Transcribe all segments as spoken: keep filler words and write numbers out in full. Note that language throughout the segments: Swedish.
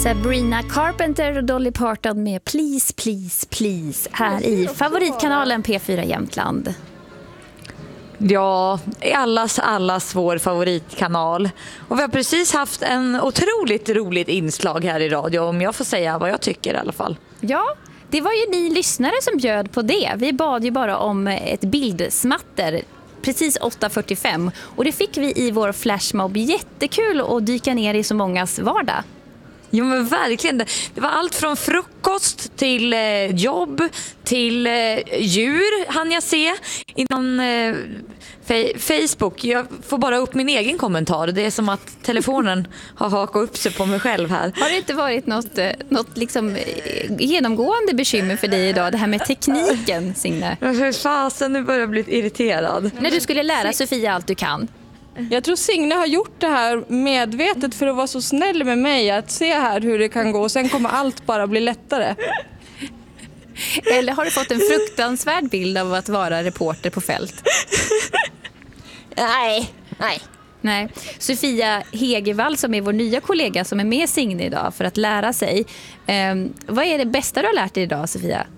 Sabrina Carpenter och Dolly Parton med Please, Please, Please här i favoritkanalen P fyra Jämtland. Ja, allas, allas vår favoritkanal. Och vi har precis haft en otroligt roligt inslag här i radio, om jag får säga vad jag tycker i alla fall. Ja, det var ju ni lyssnare som bjöd på det. Vi bad ju bara om ett bildsmatter precis åtta fyrtiofem och det fick vi i vår flashmob. Jättekul att dyka ner i så mångas vardag. Jo men verkligen, det var allt från frukost till eh, jobb till eh, djur hann jag se innan eh, fe- Facebook. Jag får bara upp min egen kommentar. Det är som att telefonen har hakat upp sig på mig själv här. Har det inte varit något, något liksom genomgående bekymmer för dig idag, det här med tekniken, Signe? Hur fasen, nu börjar jag bli irriterad. När du skulle lära Sofia allt du kan. Jag tror Signe har gjort det här medvetet för att vara så snäll med mig, att se här hur det kan gå och sen kommer allt bara bli lättare. Eller har du fått en fruktansvärd bild av att vara reporter på fält? Nej, nej. Nej. Sofia Hegervall som är vår nya kollega som är med Signe idag för att lära sig. Eh, vad är det bästa du har lärt dig idag, Sofia?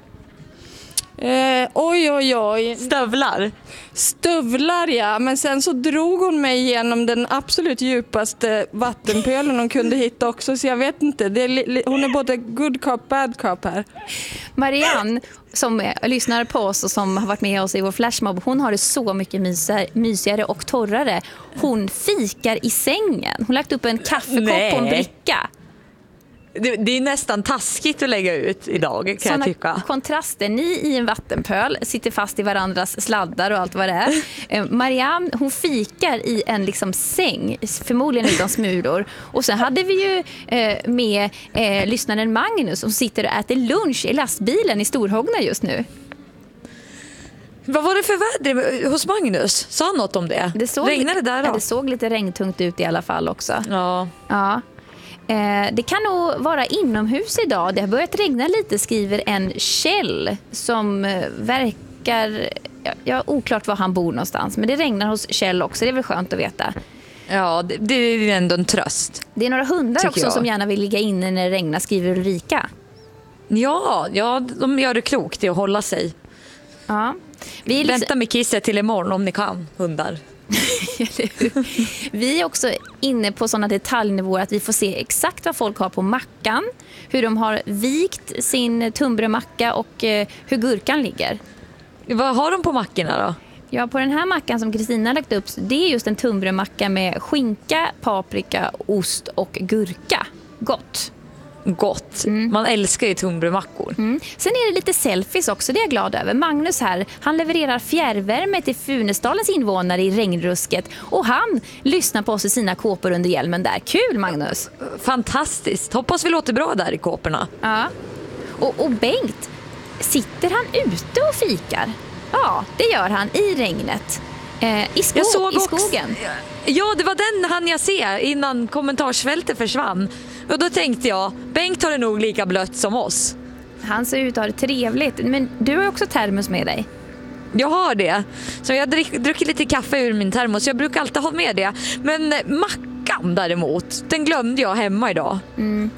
Eh, oj, oj, oj. Stövlar. Stövlar, ja. Men sen så drog hon mig genom den absolut djupaste vattenpölen hon kunde hitta också. Så jag vet inte. Det är li- hon är både good cop, bad cop här. Marianne som är, lyssnar på oss och som har varit med oss i vår flashmob, hon har det så mycket mysigare, mysigare och torrare. Hon fikar i sängen. Hon har lagt upp en kaffekopp Nej. på en bricka. Det, det är nästan taskigt att lägga ut idag, kan Såna jag tycka. kontraster. Ni i en vattenpöl sitter fast i varandras sladdar och allt vad det är. Eh, Marianne, hon fikar i en liksom säng, förmodligen utan smulor. Och sen hade vi ju eh, med eh, lyssnaren Magnus som sitter och äter lunch i lastbilen i Storhogna just nu. Vad var det för väder hos Magnus? Sa han något om det? Det såg, Regnade det där då? Ja, det såg lite regntungt ut i alla fall också. Ja. Ja. Eh, det kan nog vara inomhus idag. Det har börjat regna lite, skriver en Kjell som eh, verkar... Ja, ja, oklart var han bor någonstans. Men det regnar hos Kjell också. Det är väl skönt att veta. Ja, det, det är ändå en tröst. Det är några hundar också jag. som gärna vill ligga inne när det regnar, skriver Ulrika. Ja, ja, de gör det klokt i att hålla sig. Ja. Vi är liksom... Vänta med kisset till imorgon om ni kan, hundar. Vi är också inne på sådana detaljnivåer att vi får se exakt vad folk har på mackan, hur de har vikt sin tunnbrödsmacka och eh, hur gurkan ligger. Vad har de på mackorna då? Ja, på den här mackan som Kristina har lagt upp, det är just en tunnbrödsmacka med skinka, paprika, ost och gurka. Gott. Gott. Mm. Man älskar ju tunnbrödsmackor. Mm. Sen är det lite selfies också, det är jag glad över. Magnus här, han levererar fjärrvärme till Funäsdalens invånare i regnrusket. Och han lyssnar på oss i sina kåpor under hjälmen där. Kul, Magnus! Fantastiskt. Hoppas vi låter bra där i kåporna. Ja. Och, och Bengt, sitter han ute och fikar? Ja, det gör han i regnet. Eh, I, sko- jag såg i skogen. Också, ja, det var den han jag se innan kommentarsfältet försvann. Och då tänkte jag, Bengt har det nog lika blött som oss. Han ser ut att ha det trevligt. Men du har också termos med dig. Jag har det. Så jag drick, druckit lite kaffe ur min termos. Jag brukar alltid ha med det. Men mackan däremot, den glömde jag hemma idag. Mm.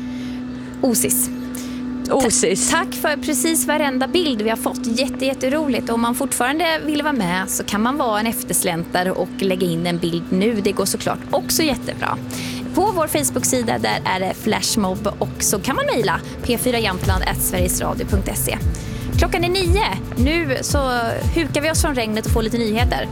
Osis. Osis. Ta- tack för precis varenda bild vi har fått. Jätte, jätteroligt. Om man fortfarande vill vara med så kan man vara en eftersläntare och lägga in en bild nu. Det går såklart också jättebra. På vår Facebook-sida där är det flashmob och så kan man mejla p fyra jämtland at sverigesradio punkt se. Klockan är nio. Nu så hukar vi oss från regnet och får lite nyheter.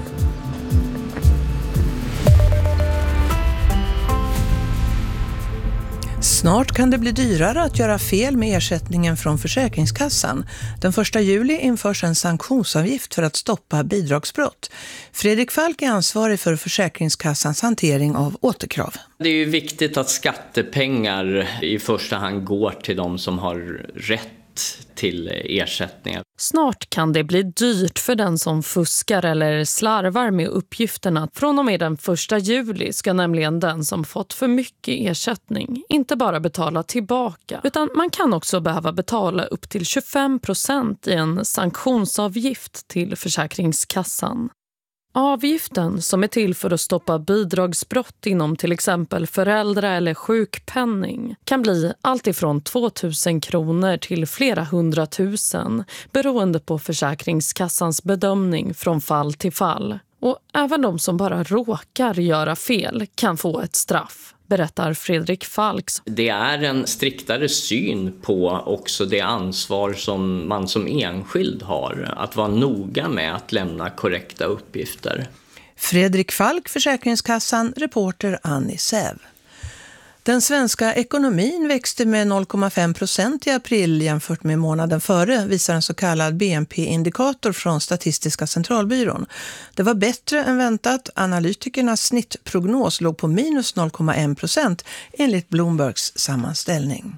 Snart kan det bli dyrare att göra fel med ersättningen från Försäkringskassan. Den första juli införs en sanktionsavgift för att stoppa bidragsbrott. Fredrik Falk är ansvarig för Försäkringskassans hantering av återkrav. Det är ju viktigt att skattepengar i första hand går till de som har rätt till ersättningar. Snart kan det bli dyrt för den som fuskar eller slarvar med uppgifterna. Från och med den första juli ska nämligen den som fått för mycket ersättning inte bara betala tillbaka, utan man kan också behöva betala upp till tjugofem procent i en sanktionsavgift till Försäkringskassan. Avgiften, som är till för att stoppa bidragsbrott inom till exempel föräldra- eller sjukpenning, kan bli allt ifrån tvåtusen kronor till flera hundratusen beroende på Försäkringskassans bedömning från fall till fall. Och även de som bara råkar göra fel kan få ett straff, berättar Fredrik Falks. Det är en striktare syn på också det ansvar som man som enskild har, att vara noga med att lämna korrekta uppgifter. Fredrik Falk, Försäkringskassan, reporter Annie Säv. Den svenska ekonomin växte med noll komma fem procent i april jämfört med månaden före, visar en så kallad B N P-indikator från Statistiska centralbyrån. Det var bättre än väntat. Analytikernas snittprognos låg på minus noll komma en procent enligt Bloombergs sammanställning.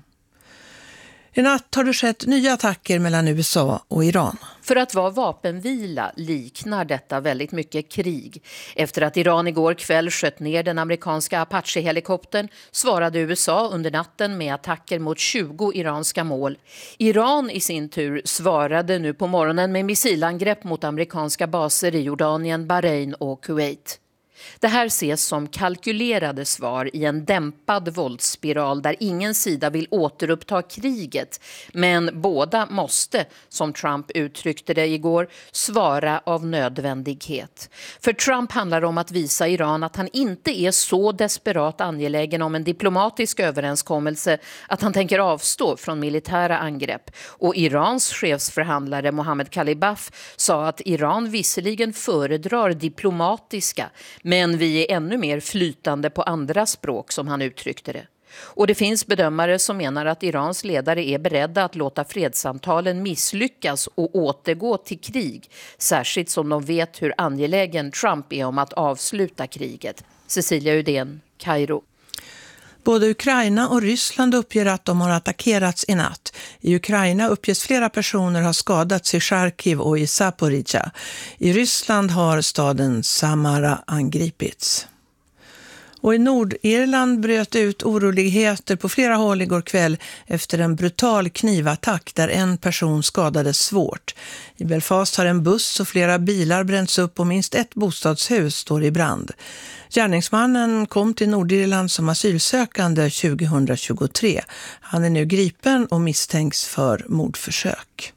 I natt har det skett nya attacker mellan U S A och Iran. För att vara vapenvila liknar detta väldigt mycket krig. Efter att Iran igår kväll sköt ner den amerikanska Apache-helikoptern svarade U S A under natten med attacker mot tjugo iranska mål. Iran i sin tur svarade nu på morgonen med missilangrepp mot amerikanska baser i Jordanien, Bahrain och Kuwait. Det här ses som kalkylerade svar i en dämpad våldsspiral där ingen sida vill återuppta kriget. Men båda måste, som Trump uttryckte det igår, svara av nödvändighet. För Trump handlar om att visa Iran att han inte är så desperat angelägen om en diplomatisk överenskommelse att han tänker avstå från militära angrepp. Och Irans chefsförhandlare Mohammed Khalibaf sa att Iran visserligen föredrar diplomatiska, men vi är ännu mer flytande på andra språk, som han uttryckte det. Och det finns bedömare som menar att Irans ledare är beredda att låta fredssamtalen misslyckas och återgå till krig, särskilt som de vet hur angelägen Trump är om att avsluta kriget. Cecilia Udén, Kairo. Både Ukraina och Ryssland uppger att de har attackerats i natt. I Ukraina uppges flera personer ha skadats i Charkiv och i Zaporizjzja. I Ryssland har staden Samara angripits. Och i Nordirland bröt ut oroligheter på flera håll igår kväll efter en brutal knivattack där en person skadades svårt. I Belfast har en buss och flera bilar bränts upp och minst ett bostadshus står i brand. Gärningsmannen kom till Nordirland som asylsökande tjugohundratjugotre. Han är nu gripen och misstänks för mordförsök.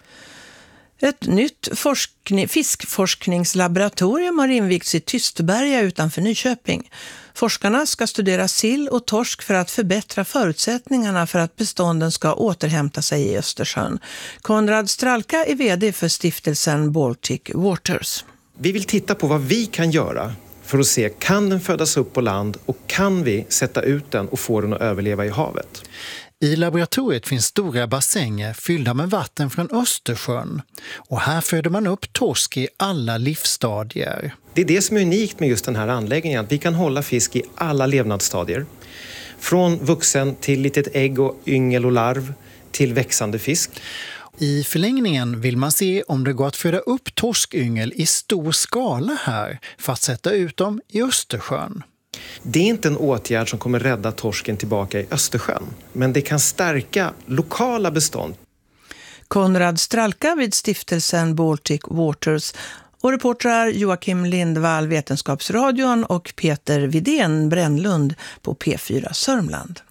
Ett nytt forskning, fiskforskningslaboratorium har invigts i Tystberga utanför Nyköping. Forskarna ska studera sill och torsk för att förbättra förutsättningarna för att bestånden ska återhämta sig i Östersjön. Konrad Stralka är vd för stiftelsen Baltic Waters. Vi vill titta på vad vi kan göra för att se, kan den födas upp på land och kan vi sätta ut den och få den att överleva i havet? I laboratoriet finns stora bassänger fyllda med vatten från Östersjön och här föder man upp torsk i alla livsstadier. Det är det som är unikt med just den här anläggningen, att vi kan hålla fisk i alla levnadsstadier. Från vuxen till litet ägg och yngel och larv till växande fisk. I förlängningen vill man se om det går att föda upp torskyngel i stor skala här för att sätta ut dem i Östersjön. Det är inte en åtgärd som kommer rädda torsken tillbaka i Östersjön, men det kan stärka lokala bestånd. Konrad Stralka vid stiftelsen Baltic Waters och reportrar Joakim Lindvall, Vetenskapsradion, och Peter Vidén Brännlund på P fyra Sörmland.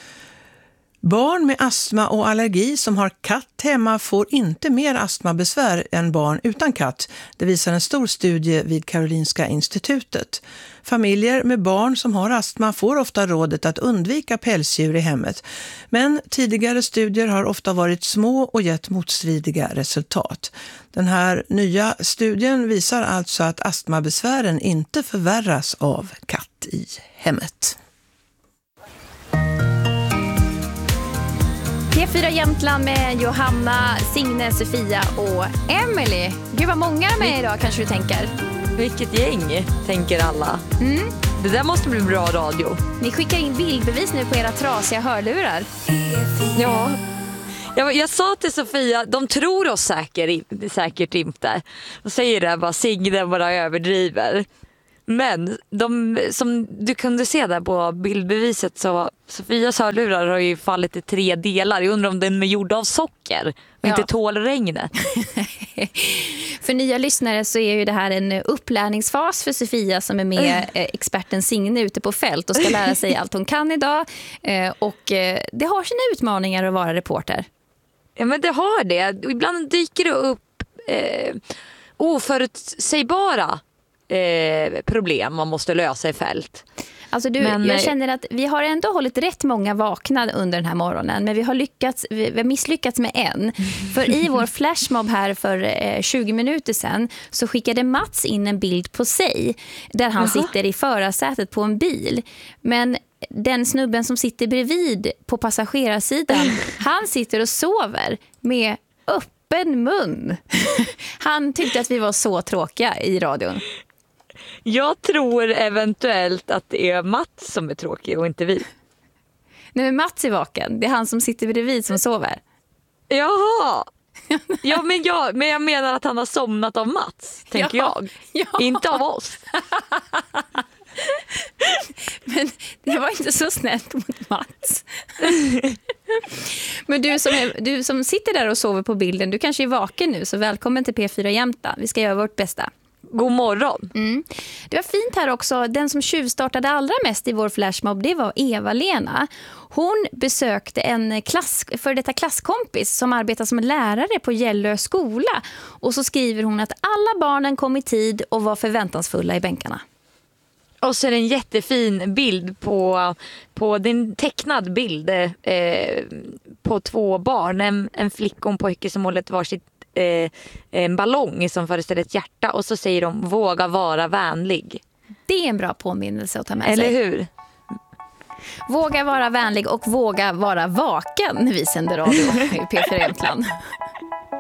Barn med astma och allergi som har katt hemma får inte mer astmabesvär än barn utan katt. Det visar en stor studie vid Karolinska institutet. Familjer med barn som har astma får ofta rådet att undvika pälsdjur i hemmet. Men tidigare studier har ofta varit små och gett motstridiga resultat. Den här nya studien visar alltså att astmabesvären inte förvärras av katt i hemmet. P fyra Jämtland med Johanna, Signe, Sofia och Emily. Gud vad många är med idag, kanske du tänker. Vilket gäng, tänker alla. Mm. Det där måste bli bra radio. Ni skickar in bildbevis nu på era trasiga hörlurar. Ja. Jag, jag sa till Sofia, de tror oss säkert, säkert inte. De säger det bara, Signe bara överdriver. Men de, som du kunde se där på bildbeviset så Sofias hörlurar har ju fallit i tre delar. Jag undrar om den är gjord av socker och ja. inte tål regnet. För nya lyssnare så är ju det här en upplärningsfas för Sofia som är med experten Signe ute på fält och ska lära sig allt hon kan idag. Och det har sina utmaningar att vara reporter. Ja, men det har det. Ibland dyker det upp eh, oförutsägbara eh, problem man måste lösa i fält. Alltså du, men, jag känner att vi har ändå hållit rätt många vakna under den här morgonen, men vi har, lyckats, vi har misslyckats med en. För i vår flashmob här för eh, tjugo minuter sedan så skickade Mats in en bild på sig där han Jaha. sitter i förarsätet på en bil. Men den snubben som sitter bredvid på passagerarsidan, han sitter och sover med öppen mun. Han tyckte att vi var så tråkiga i radion. Jag tror eventuellt att det är Mats som är tråkig och inte vi. Nej, men Mats är vaken. Det är han som sitter bredvid som sover. Jaha. Ja, men jag, men jag menar att han har somnat av Mats, tänker ja, jag. Ja. Inte av oss. Men det var inte så snällt mot Mats. Men du som, är, du som sitter där och sover på bilden, du kanske är vaken nu, så välkommen till P fyra Jämta. Vi ska göra vårt bästa. God morgon. Mm. Det var fint här också. Den som tjuvstartade allra mest i vår flashmob, det var Eva-Lena. Hon besökte en klass, för detta klasskompis som arbetar som lärare på Gällö skola. Och så skriver hon att alla barnen kom i tid och var förväntansfulla i bänkarna. Och så är det en jättefin bild på, på den tecknad bild eh, på två barn. En, en flicka och en pojke som håller ett varsitt eh, en ballong som föreställer ett hjärta. Och så säger de, våga vara vänlig. Det är en bra påminnelse att ta med Eller sig. Eller hur? Våga vara vänlig och våga vara vaken när vi sänder radio i P fyra Jämtland.